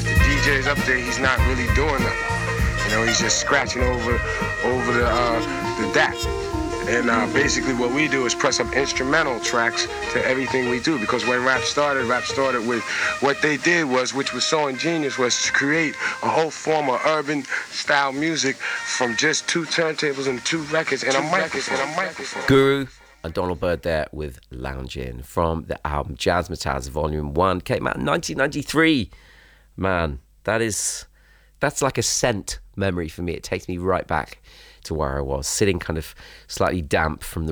If the DJ's up there, he's not really doing nothing. You know, he's just scratching over the DAT. And basically what we do is press up instrumental tracks to everything we do. Because when rap started with what they did was, which was so ingenious, was to create a whole form of urban style music from just two turntables and two records and a microphone. Guru and Donald Byrd there with Loungin' from the album Jazzmatazz Volume 1. Came out in 1993. Man, that's like a scent memory for me. It takes me right back to where I was, sitting kind of slightly damp from the